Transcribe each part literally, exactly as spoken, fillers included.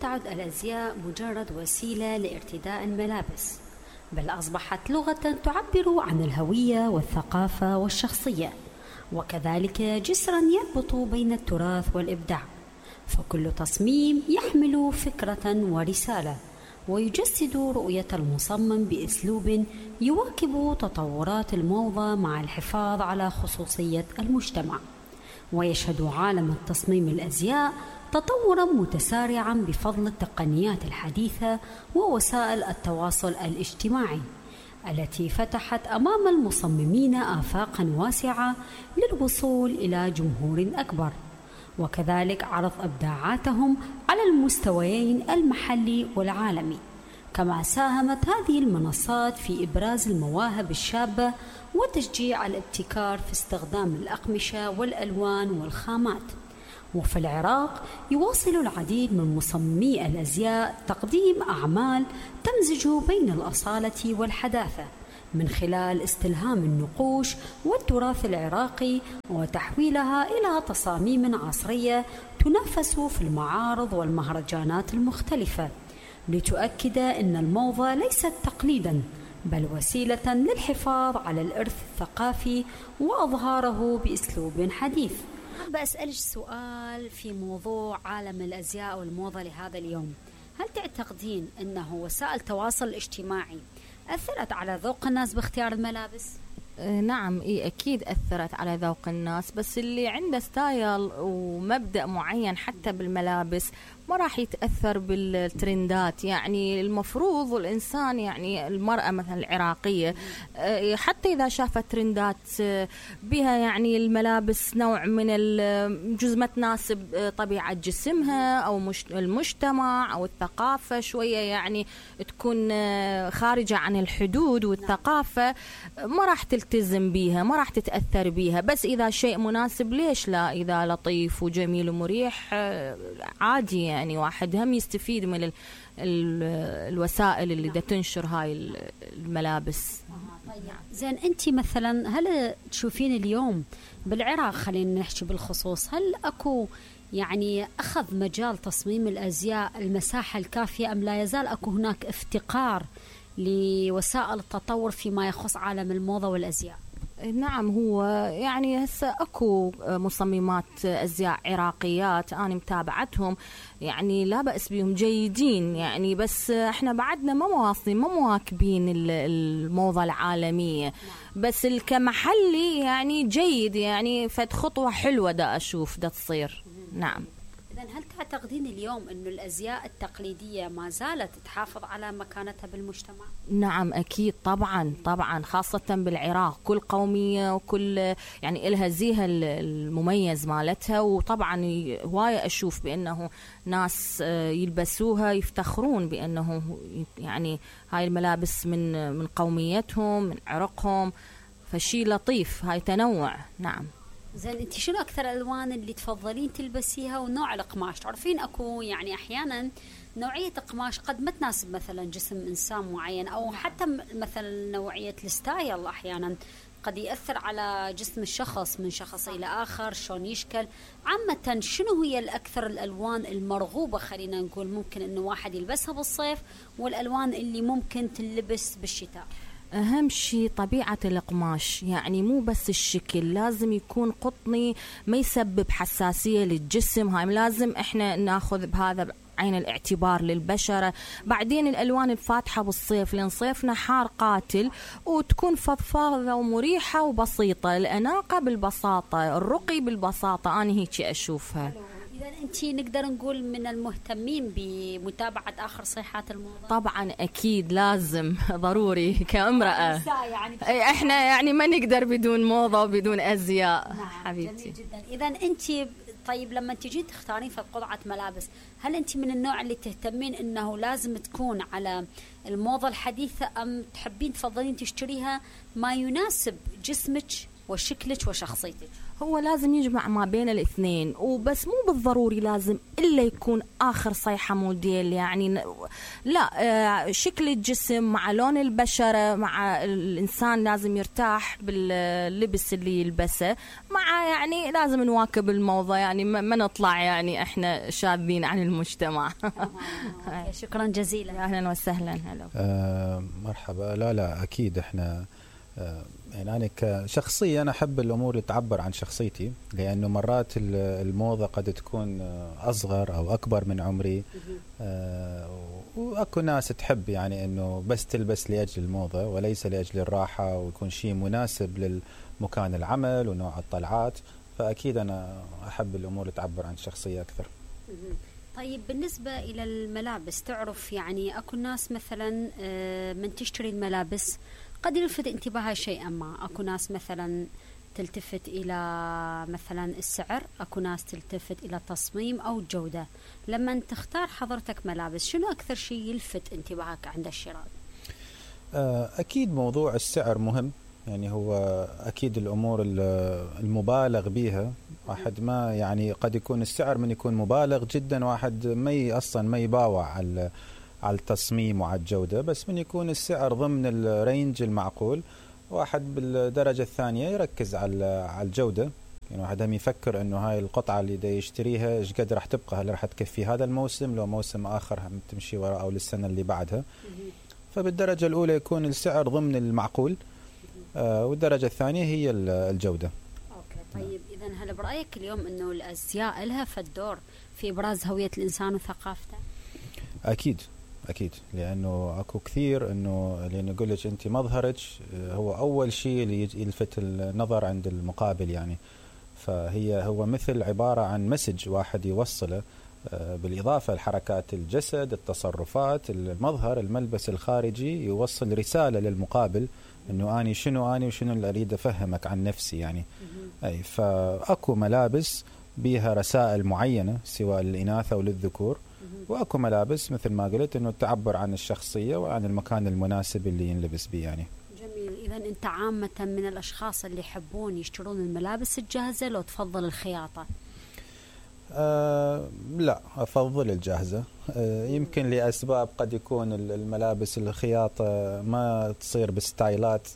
تعد الأزياء مجرد وسيلة لارتداء الملابس، بل أصبحت لغة تعبر عن الهوية والثقافة والشخصية، وكذلك جسرا يربط بين التراث والإبداع. فكل تصميم يحمل فكرة ورسالة، ويجسد رؤية المصمم بأسلوب يواكب تطورات الموضة مع الحفاظ على خصوصية المجتمع. ويشهد عالم التصميم الأزياء تطورا متسارعا بفضل التقنيات الحديثة ووسائل التواصل الاجتماعي التي فتحت أمام المصممين آفاقا واسعة للوصول إلى جمهور أكبر، وكذلك عرض إبداعاتهم على المستويين المحلي والعالمي. كما ساهمت هذه المنصات في إبراز المواهب الشابة وتشجيع الابتكار في استخدام الأقمشة والألوان والخامات. وفي العراق يواصل العديد من مصممي الأزياء تقديم أعمال تمزج بين الأصالة والحداثة من خلال استلهام النقوش والتراث العراقي وتحويلها إلى تصاميم عصرية تنافس في المعارض والمهرجانات المختلفة، لتؤكد أن الموضة ليست تقليداً بل وسيلة للحفاظ على الإرث الثقافي وإظهاره بأسلوب حديث. حابة أسألك سؤال في موضوع عالم الأزياء والموضة لهذا اليوم. هل تعتقدين أنه وسائل التواصل الاجتماعي أثرت على ذوق الناس باختيار الملابس؟ نعم، إيه أكيد أثرت على ذوق الناس، بس اللي عنده ستايل ومبدأ معين حتى بالملابس ما راح يتأثر بالترندات. يعني المفروض الإنسان، يعني المرأة مثلا العراقية، حتى إذا شافت ترندات بها يعني الملابس نوع من الجزء ما تناسب طبيعة جسمها أو المجتمع أو الثقافة شوية، يعني تكون خارجة عن الحدود والثقافة، ما راح تلتزم بيها، ما راح تتأثر بيها. بس إذا شيء مناسب ليش لا؟ إذا لطيف وجميل ومريح عادي، يعني واحد هم يستفيد من ال ال الوسائل اللي دا تنشر هاي الملابس. زين، أنت مثلا هل تشوفين اليوم بالعراق، خلينا نحكي بالخصوص، هل أكو يعني أخذ مجال تصميم الأزياء المساحة الكافية، أم لا يزال أكو هناك افتقار لوسائل التطور فيما يخص عالم الموضة والأزياء؟ نعم، هو يعني هسه اكو مصممات ازياء عراقيات انا متابعتهم، يعني لا بأس بهم، جيدين يعني، بس احنا بعدنا ما مواصلين ما مواكبين الموضة العالمية. بس كمحلي يعني جيد، يعني فد خطوة حلوة دا اشوف دا تصير. نعم. إذن هل تعتقدين اليوم أن الأزياء التقليدية ما زالت تحافظ على مكانتها بالمجتمع؟ نعم أكيد، طبعا طبعا، خاصة بالعراق كل قومية وكل يعني إلها زيها المميز مالتها، وطبعا هواية أشوف بأنه ناس يلبسوها يفتخرون بأنه يعني هاي الملابس من من قوميتهم من عرقهم، فشي لطيف، هاي تنوع. نعم. زين، انت شنو اكثر الالوان اللي تفضلين تلبسيها ونوع القماش؟ تعرفين اكو يعني احيانا نوعيه قماش قد ما تناسب مثلا جسم انسان معين، او حتى مثلا نوعيه الستايل احيانا قد ياثر على جسم الشخص من شخص الى اخر شلون يشكل. عامه شنو هي الاكثر الالوان المرغوبه خلينا نقول ممكن انه واحد يلبسها بالصيف، والالوان اللي ممكن تلبس بالشتاء؟ أهم شيء طبيعة القماش، يعني مو بس الشكل، لازم يكون قطني ما يسبب حساسية للجسم. هاي لازم إحنا ناخذ بهذا عين الاعتبار للبشرة. بعدين الألوان الفاتحة بالصيف، لأن صيفنا حار قاتل، وتكون فضفاضة ومريحة وبسيطة، الأناقة بالبساطة، الرقي بالبساطة، أنا هيك أشوفها. إذا أنت نقدر نقول من المهتمين بمتابعة آخر صيحات الموضة؟ طبعا أكيد، لازم ضروري كامرأة، يعني إحنا يعني ما نقدر بدون موضة وبدون أزياء. نعم، حبيبتي. جميل جدا. إذا أنت طيب لما تجي تختارين في قطعة ملابس، هل أنت من النوع اللي تهتمين أنه لازم تكون على الموضة الحديثة، أم تحبين تفضلين تشتريها ما يناسب جسمك وشكلك وشخصيتك؟ هو لازم يجمع ما بين الاثنين، وبس مو بالضروري لازم إلا يكون آخر صيحة موديل يعني. لا، شكل الجسم مع لون البشرة مع الإنسان لازم يرتاح باللبس اللي يلبسه، مع يعني لازم نواكب الموضة يعني ما نطلع يعني إحنا شاذين عن المجتمع. شكرا جزيلا. أهلا وسهلا. هلا. آه مرحبا. لا لا أكيد إحنا آه يعني أنا كشخصية أنا أحب الأمور اللي تعبر عن شخصيتي، لأنه مرات الموضة قد تكون أصغر أو أكبر من عمري، آه وأكو ناس تحب يعني أنه بس تلبس لأجل الموضة وليس لأجل الراحة، ويكون شيء مناسب للمكان العمل ونوع الطلعات. فأكيد أنا أحب الأمور اللي تعبر عن الشخصية أكثر. طيب بالنسبة إلى الملابس، تعرف يعني أكو ناس مثلا من تشتري الملابس قد يلفت انتباهها شيئا ما. أكو ناس مثلا تلتفت إلى مثلا السعر، أكو ناس تلتفت إلى تصميم أو الجودة. لما تختار حضرتك ملابس شنو أكثر شيء يلفت انتباهك عند الشراء؟ أكيد موضوع السعر مهم، يعني هو أكيد الأمور المبالغ بها واحد ما يعني قد يكون السعر من يكون مبالغ جدا، واحد ما أصلا ما يباوع على على التصميم وعلى الجودة، بس من يكون السعر ضمن الرينج المعقول واحد بالدرجة الثانية يركز على على الجودة. يعني واحد هم يفكر إنه هاي القطعة اللي دا يشتريها إيش قد راح تبقى، هل راح تكفي هذا الموسم لو موسم آخر هم تمشي وراء أو للسنة اللي بعدها. فبالدرجة الأولى يكون السعر ضمن المعقول، آه والدرجة الثانية هي الجودة. أوكي. طيب إذن هل برأيك اليوم إنه الأزياء لها فالدور في إبراز هوية الإنسان وثقافته؟ أكيد أكيد، لأنه أكو كثير إنه لأنه يقول لك أنت مظهرك هو أول شيء اللي يلفت النظر عند المقابل يعني. فهي هو مثل عبارة عن مسج واحد يوصله، بالإضافة لحركات الجسد، التصرفات، المظهر، الملبس الخارجي يوصل رسالة للمقابل إنه أنا شنو أنا وشنو اللي أريد أفهمك عن نفسي يعني. أي فأكو ملابس بيها رسائل معينة سواء للإناث أو للذكور، وأكو ملابس مثل ما قلت إنه تعبر عن الشخصية وعن المكان المناسب اللي ينلبس به يعني. جميل. إذا أنت عامة من الأشخاص اللي يحبون يشترون الملابس الجاهزة لو تفضل الخياطة؟ أه لا، أفضل الجاهزة. أه يمكن لأسباب، قد يكون الملابس الخياطة ما تصير بستايلات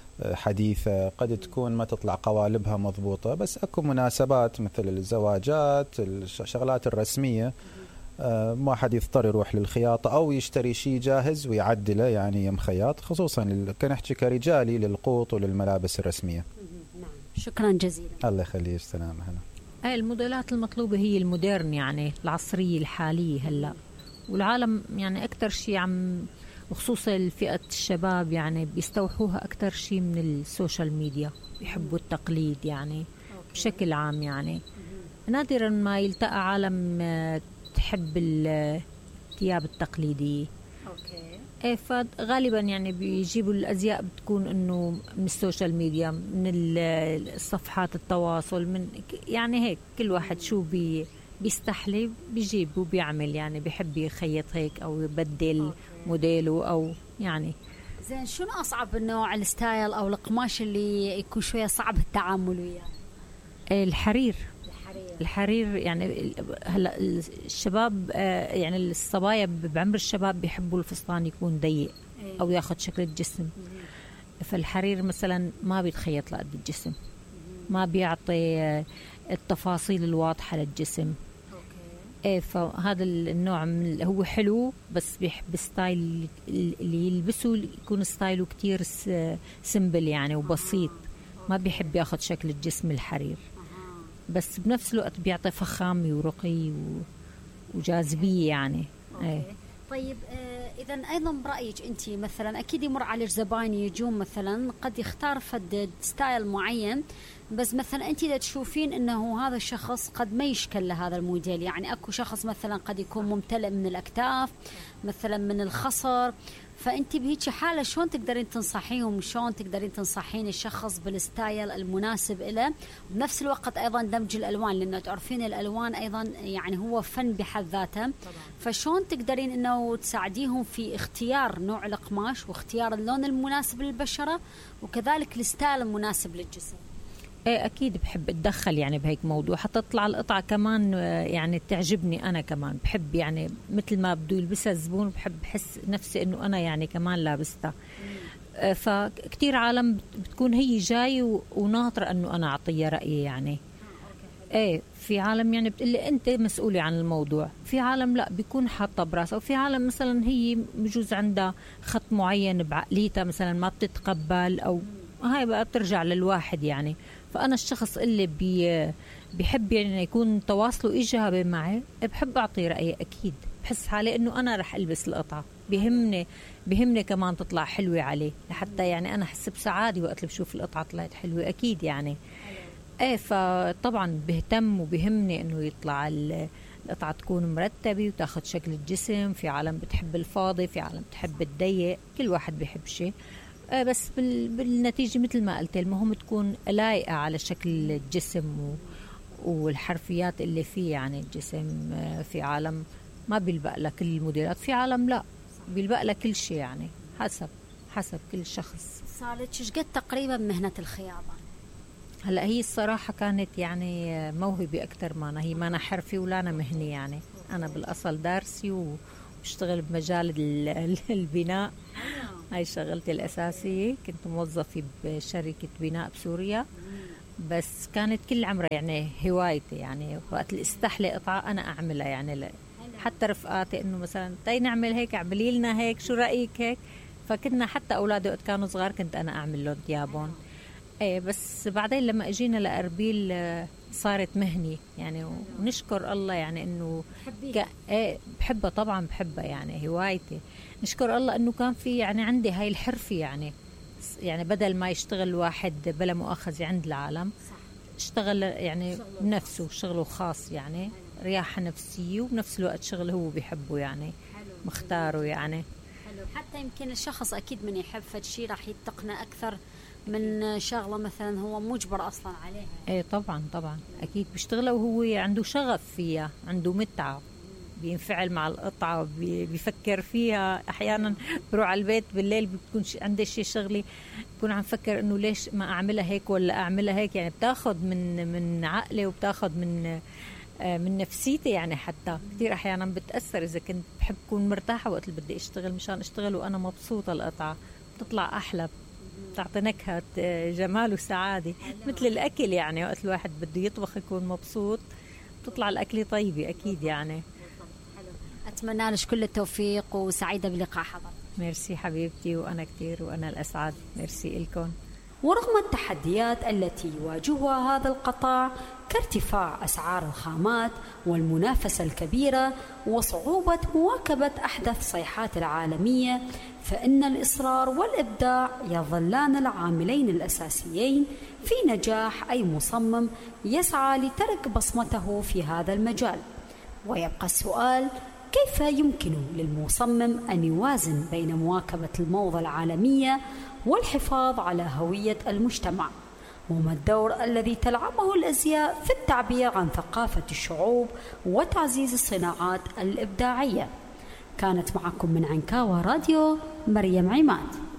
حديثة، قد تكون ما تطلع قوالبها مضبوطة، بس أكو مناسبات مثل الزواجات، الشغلات الرسمية، أه ما حد يضطر يروح للخياطة أو يشتري شيء جاهز ويعدله يعني يم خياط، خصوصا كنحكي كرجالي للقوط وللملابس الرسمية. نعم. شكرا جزيلا. الله يخليك. سلام. هلا. الموديلات المطلوبة هي المودرن يعني العصرية الحالية هلا، والعالم يعني أكتر شيء عم وخصوصا فئة الشباب يعني بيستوحوها أكتر شيء من السوشيال ميديا، بيحبوا التقليد يعني بشكل عام يعني. نادرا ما يلتقى عالم تحب الثياب التقليدية. أوكي. ايه فغالبا يعني بيجيبوا الازياء بتكون انه من السوشيال ميديا، من الصفحات التواصل، من يعني هيك كل واحد شو بي بيستحلي بيجيب وبيعمل يعني، بيحب يخيط هيك او يبدل موديله او يعني. زين، شنو اصعب النوع الستايل او القماش اللي يكون شويه صعب التعامل وياه؟ الحرير. الحرير يعني هلا الشباب يعني الصبايا بعمر الشباب بيحبوا الفستان يكون ضيق او ياخذ شكل الجسم، فالحرير مثلا ما بيتخيط لقد الجسم، ما بيعطي التفاصيل الواضحه للجسم. ايه فهذا النوع من هو حلو، بس بيحب ستايل اللي يلبسه يكون ستايله كتير سمبل يعني وبسيط، ما بيحب ياخذ شكل الجسم الحرير، بس بنفس الوقت بيعطي فخامة ورقي وجاذبية يعني. أوكي. طيب آه إذا أيضا برأيك أنت مثلا أكيد يمر عليك زباين يجون مثلا قد يختار فد ستايل معين، بس مثلا أنت إذا تشوفين أنه هذا الشخص قد ما يشكل لهذا الموديل، يعني أكو شخص مثلا قد يكون ممتلئ من الأكتاف مثلا من الخصر، فأنت بهيك حالة شلون تقدرين تنصحيهم، شلون تقدرين تنصحين الشخص بالستايل المناسب له، بنفس الوقت أيضا دمج الألوان، لأنه تعرفين الألوان أيضا يعني هو فن بحد ذاته، فشلون تقدرين أنه تساعديهم في اختيار نوع القماش واختيار اللون المناسب للبشرة وكذلك الستايل المناسب للجسم؟ ايه اكيد بحب اتدخل يعني بهيك موضوع حتى تطلع القطعه كمان يعني تعجبني انا كمان بحب يعني مثل ما بده يلبسها الزبون بحب بحس نفسي انه انا يعني كمان لابستها. فكتير عالم بتكون هي جاي وناطره انه انا اعطيها رايي يعني. ايه في عالم يعني بتقلي انت مسؤولة عن الموضوع، في عالم لا بيكون حاطه براسها، وفي عالم مثلا هي بجوز عندها خط معين بعقليتها مثلا ما بتتقبل، او هاي بقى بترجع للواحد يعني. فانا الشخص اللي بي بيحب يعني يكون تواصله ايجابي معي بحب اعطيه رايي اكيد، بحس حالي انه انا رح البس القطعه، بيهمني بيهمني كمان تطلع حلوه عليه لحتى يعني انا احس بسعاده وقت اللي بشوف القطعه طلعت حلوه اكيد يعني. ايه فطبعا بهتم وبهمني انه يطلع القطعه تكون مرتبه وتاخذ شكل الجسم. في عالم بتحب الفاضي، في عالم بتحب الضيق، كل واحد بيحب شيء. آه بس بالنتيجه مثل ما قلت المهم تكون لايقه على شكل الجسم والحرفيات اللي فيه يعني الجسم. آه في عالم ما بيلبق لها كل الموديلات، في عالم لا بيلبق لها كل شيء يعني، حسب حسب كل شخص. صارت شو قد تقريبا مهنه الخياطه؟ هلا هي الصراحه كانت يعني موهبه اكثر ما أنا، هي ما أنا حرفي ولا أنا مهني يعني. انا بالاصل دارسي وبشتغل بمجال البناء، هاي شغلتي الاساسيه. كنت موظفه بشركه بناء بسوريا، بس كانت كل عمري يعني هوايتي يعني وقت اللي استحلي قطعه انا اعملها يعني. حتى رفقاتي انه مثلا تي نعمل هيك، اعملي لنا هيك، شو رايك هيك. فكنا حتى اولادي وقت كانوا صغار كنت انا اعمل لهم ثيابهم. ايه بس بعدين لما اجينا لأربيل صارت مهني يعني، ونشكر الله يعني انه ك... ايه بحبها طبعا، بحبها يعني هوايتي. نشكر الله انه كان في يعني عندي هاي الحرفة يعني. يعني بدل ما يشتغل واحد بلا مؤاخذة عند العالم، اشتغل يعني بنفسه شغله خاص يعني، رياحة نفسية وبنفس الوقت شغل هو بيحبه يعني، مختاره يعني. حلو. حتى يمكن الشخص اكيد من يحب فد شيء راح يتقنه اكثر من شغله مثلا هو مجبر اصلا عليها. ايه طبعا طبعا اكيد بيشتغلها وهو عنده شغف فيها، عنده متعه، بينفعل مع القطعه، بيفكر فيها. احيانا بروح على البيت بالليل بتكون عندي شيء شغلي، بكون عم فكر انه ليش ما اعملها هيك ولا اعملها هيك يعني. بتاخذ من من عقلي وبتاخذ من من نفسيتي يعني. حتى كثير احيانا بتاثر اذا كنت بحب اكون مرتاحه وقت اللي بدي اشتغل، مشان اشتغل وانا مبسوطه القطعه بتطلع احلى، تعطي نكهة جمال وسعادة مثل الأكل يعني. وقت الواحد بده يطبخ يكون مبسوط تطلع الأكلة طيبة أكيد يعني. أتمنى لك كل التوفيق وسعيدة بلقاء حضرتك. ميرسي حبيبتي، وأنا كتير وأنا الأسعد. ميرسي إلكم. ورغم التحديات التي يواجهها هذا القطاع كارتفاع أسعار الخامات والمنافسة الكبيرة وصعوبة مواكبة أحدث صيحات العالمية، فإن الإصرار والإبداع يظلان العاملين الأساسيين في نجاح أي مصمم يسعى لترك بصمته في هذا المجال. ويبقى السؤال: كيف يمكن للمصمم أن يوازن بين مواكبة الموضة العالمية والحفاظ على هوية المجتمع؟ وما الدور الذي تلعبه الأزياء في التعبير عن ثقافة الشعوب وتعزيز الصناعات الإبداعية؟ كانت معكم من عنكاوى راديو مريم عماد.